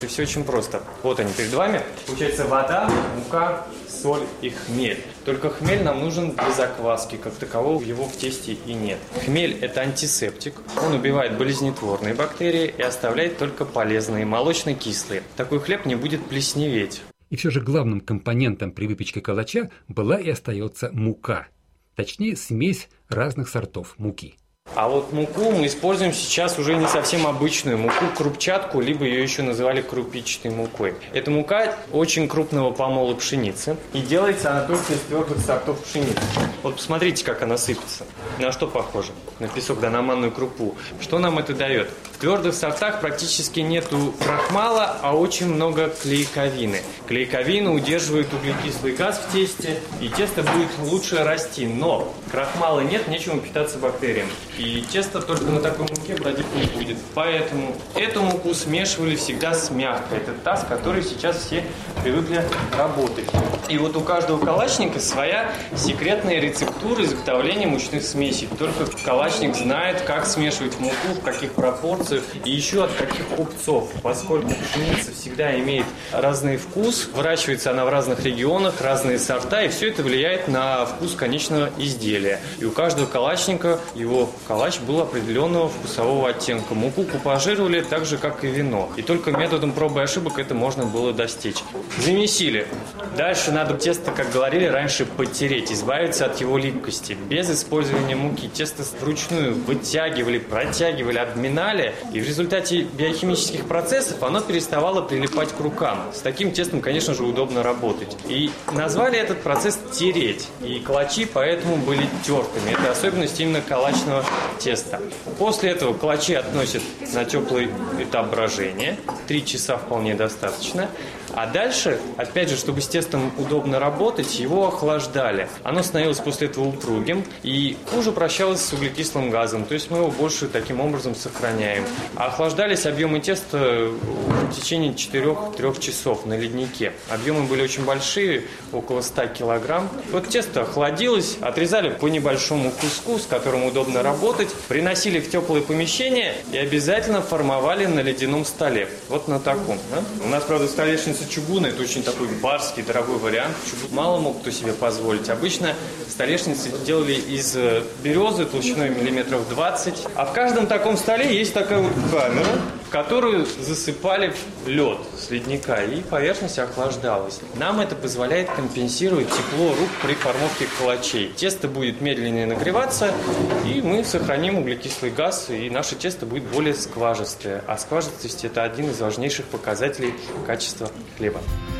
Все очень просто. Вот они перед вами. Получается вода, мука, соль и хмель. Только хмель нам нужен для закваски, как такового его в тесте и нет. Хмель – это антисептик. Он убивает болезнетворные бактерии и оставляет только полезные, молочно-кислые. Такой хлеб не будет плесневеть. И все же главным компонентом при выпечке калача была и остается мука. Точнее, смесь разных сортов муки. А вот муку мы используем сейчас уже не совсем обычную муку, крупчатку, либо ее еще называли крупичной мукой. Эта мука очень крупного помола пшеницы, и делается она только из твердых сортов пшеницы. Вот посмотрите, как она сыпется. На что похоже? На песок, да на манную крупу. Что нам это дает? В твердых сортах практически нету крахмала, а очень много клейковины. Клейковина удерживает углекислый газ в тесте, и тесто будет лучше расти. Но крахмала нет, нечему питаться бактериям. И тесто только на такой муке бродить не будет. Поэтому эту муку смешивали всегда с мягкой. Это та, с которой сейчас все привыкли работать. И вот у каждого калачника своя секретная рецептура изготовления мучных смесей. Только калачник знает, как смешивать муку, в каких пропорциях и еще от каких купцов. Поскольку пшеница всегда имеет разный вкус, выращивается она в разных регионах, разные сорта, и все это влияет на вкус конечного изделия. И у каждого калачника его калач был определенного вкусового оттенка. Муку купажировали так же, как и вино. И только методом проб и ошибок это можно было достичь. Замесили. Дальше надо тесто, как говорили раньше, подтереть, избавиться от его липкости. Без использования муки тесто вручную вытягивали, протягивали, обминали. И в результате биохимических процессов оно переставало прилипать к рукам. С таким тестом, конечно же, удобно работать. И назвали этот процесс тереть. И калачи поэтому были тертыми. Это особенность именно калачного теста. После этого калачи относят на теплый этап брожения. 3 часа вполне достаточно. А дальше, опять же, чтобы с тестом удобно работать, его охлаждали. Оно становилось после этого упругим и хуже прощалось с углекислым газом. То есть мы его больше таким образом сохраняем. А охлаждались объемы теста в течение 4-3 часов на леднике. Объемы были очень большие, около 100 килограмм. Вот тесто охладилось, отрезали по небольшому куску, с которым удобно работать, приносили в теплое помещение и обязательно формовали на ледяном столе. Вот на таком. Да? У нас, правда, столешница чугуна, это очень такой барский, дорогой вариант. Чугун мало мог кто себе позволить. Обычно столешницы делали из березы толщиной миллиметров 20. А в каждом таком столе есть такая вот камера, в которую засыпали лед с ледника, и поверхность охлаждалась. Нам это позволяет компенсировать тепло рук при формовке калачей. Тесто будет медленнее нагреваться, и мы сохраним углекислый газ, и наше тесто будет более скважистое. А скважистость – это один из важнейших показателей качества хлеба.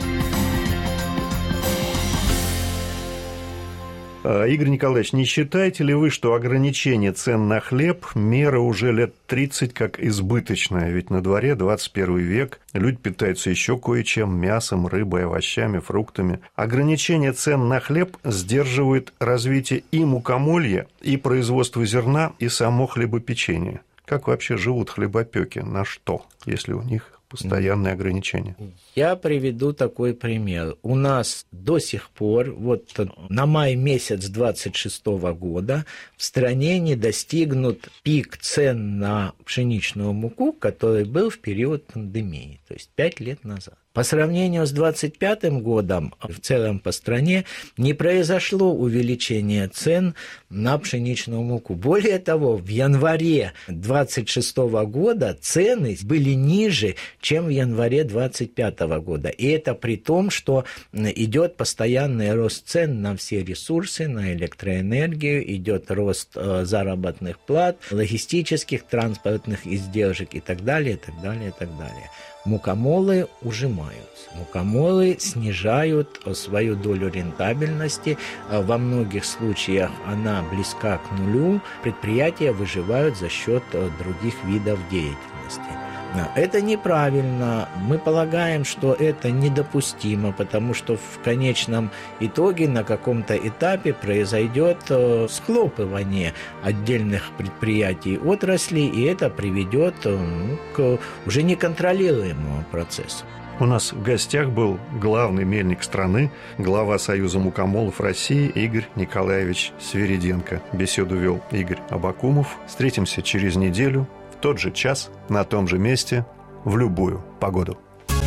Игорь Николаевич, не считаете ли вы, что ограничение цен на хлеб – мера уже лет 30 как избыточная? Ведь на дворе 21 век, люди питаются еще кое-чем – мясом, рыбой, овощами, фруктами. Ограничение цен на хлеб сдерживает развитие и мукомолья, и производства зерна, и само хлебопечение. Как вообще живут хлебопеки? На что, если у них постоянные ограничения? Я приведу такой пример. У нас до сих пор, вот на май месяц 26 года, в стране не достигнут пик цен на пшеничную муку, который был в период пандемии, то есть 5 лет назад. По сравнению с 25 годом в целом по стране не произошло увеличения цен на пшеничную муку. Более того, в январе 26 года цены были ниже, чем в январе 25 года. И это при том, что идет постоянный рост цен на все ресурсы, на электроэнергию, идет рост заработных плат, логистических, транспортных издержек и так далее, и так далее, и так далее. Мукомолы ужимаются. Мукомолы снижают свою долю рентабельности. Во многих случаях она близка к нулю. Предприятия выживают за счет других видов деятельности. Это неправильно. Мы полагаем, что это недопустимо, потому что в конечном итоге на каком-то этапе произойдет схлопывание отдельных предприятий отрасли, и это приведет к уже неконтролируемому процессу. У нас в гостях был главный мельник страны, глава Союза мукомолов России Игорь Николаевич Свириденко. Беседу вел Игорь Абакумов. Встретимся через неделю. В тот же час, на том же месте, в любую погоду.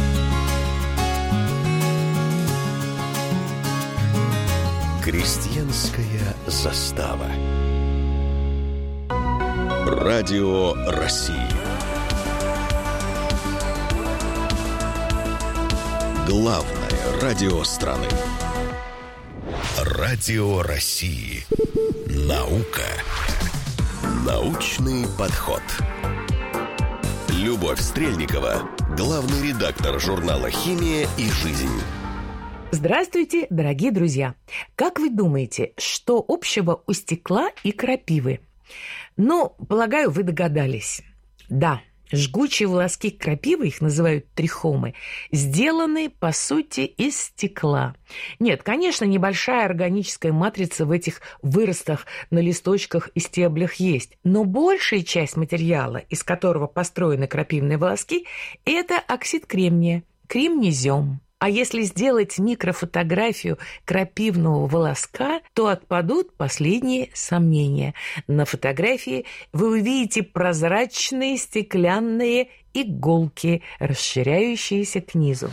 Крестьянская застава. Радио России. Главное радио страны. Радио России. Наука. Научный подход. Любовь Стрельникова, главный редактор журнала «Химия и жизнь». Здравствуйте, дорогие друзья! Как вы думаете, что общего у стекла и крапивы? Ну, полагаю, вы догадались. Да, жгучие волоски крапивы, их называют трихомы, сделаны, по сути, из стекла. Нет, конечно, небольшая органическая матрица в этих выростах на листочках и стеблях есть, но большая часть материала, из которого построены крапивные волоски, это оксид кремния, кремнезем. А если сделать микрофотографию крапивного волоска, то отпадут последние сомнения. На фотографии вы увидите прозрачные стеклянные иголки, расширяющиеся к низу.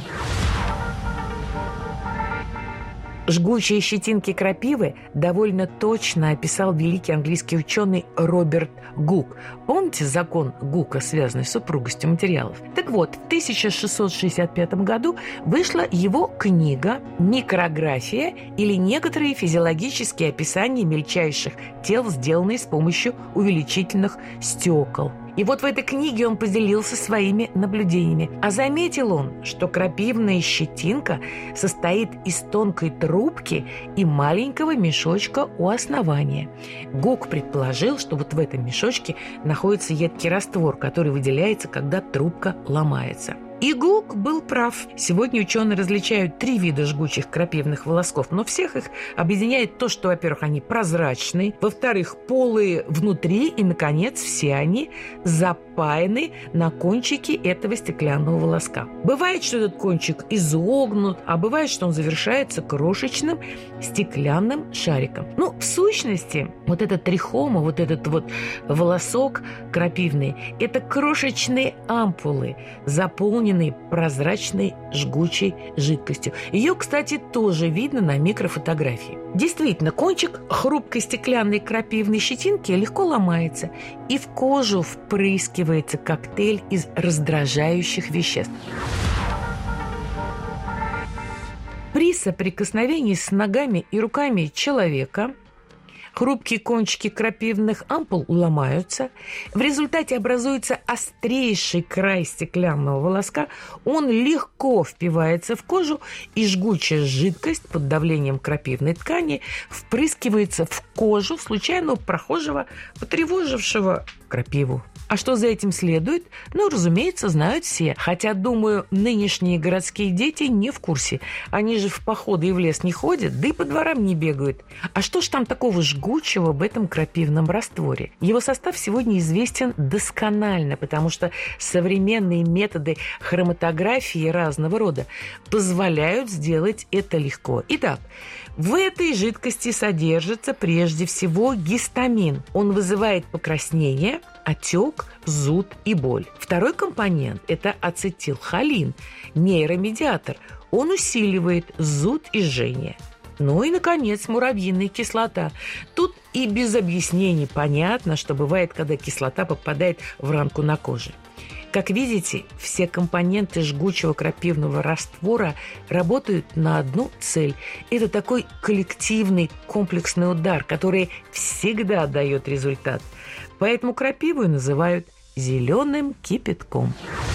Жгучие щетинки крапивы довольно точно описал великий английский ученый Роберт Гук. Помните закон Гука, связанный с супругостью материалов? Так вот, в 1665 году вышла его книга «Микрография» или некоторые физиологические описания мельчайших тел, сделанные с помощью увеличительных стекол. И вот в этой книге он поделился своими наблюдениями. А заметил он, что крапивная щетинка состоит из тонкой трубки и маленького мешочка у основания. Гук предположил, что вот в этом мешочке находится едкий раствор, который выделяется, когда трубка ломается. И Гук был прав. Сегодня ученые различают 3 вида жгучих крапивных волосков, но всех их объединяет то, что, во-первых, они прозрачные, во-вторых, полые внутри, и, наконец, все они запаяны на кончике этого стеклянного волоска. Бывает, что этот кончик изогнут, а бывает, что он завершается крошечным стеклянным шариком. Ну, в сущности, вот эта трихома, вот этот вот волосок крапивный, это крошечные ампулы, заполненные прозрачной жгучей жидкостью. Ее, кстати, тоже видно на микрофотографии. Действительно, кончик хрупкой стеклянной крапивной щетинки легко ломается, и в кожу впрыскивается коктейль из раздражающих веществ. При соприкосновении с ногами и руками человека хрупкие кончики крапивных ампул ломаются. В результате образуется острейший край стеклянного волоска. Он легко впивается в кожу, и жгучая жидкость под давлением крапивной ткани впрыскивается в кожу случайного прохожего, потревожившего крапиву. А что за этим следует? Ну, разумеется, знают все. Хотя, думаю, нынешние городские дети не в курсе. Они же в походы и в лес не ходят, да и по дворам не бегают. А что ж там такого жгучего в этом крапивном растворе? Его состав сегодня известен досконально, потому что современные методы хроматографии разного рода позволяют сделать это легко. Итак, в этой жидкости содержится прежде всего гистамин. Он вызывает покраснение, отек, зуд и боль. Второй компонент – это ацетилхолин, нейромедиатор. Он усиливает зуд и жжение. Ну и, наконец, муравьиная кислота. Тут и без объяснений понятно, что бывает, когда кислота попадает в ранку на коже. Как видите, все компоненты жгучего крапивного раствора работают на одну цель. Это такой коллективный комплексный удар, который всегда дает результат. Поэтому крапиву называют зеленым кипятком.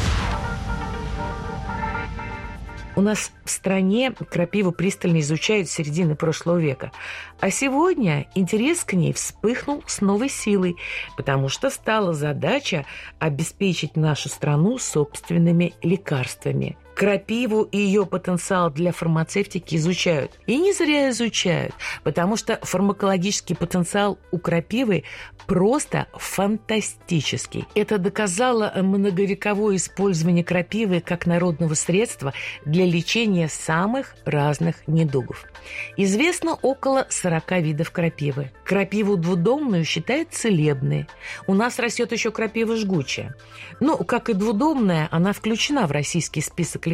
У нас в стране крапиву пристально изучают с середины прошлого века. А сегодня интерес к ней вспыхнул с новой силой, потому что стала задача обеспечить нашу страну собственными лекарствами. Крапиву и ее потенциал для фармацевтики изучают. И не зря изучают, потому что фармакологический потенциал у крапивы просто фантастический. Это доказало многовековое использование крапивы как народного средства для лечения самых разных недугов. Известно около 40 видов крапивы. Крапиву двудомную считают целебной. У нас растет еще крапива жгучая. Ну, как и двудомная, она включена в российский список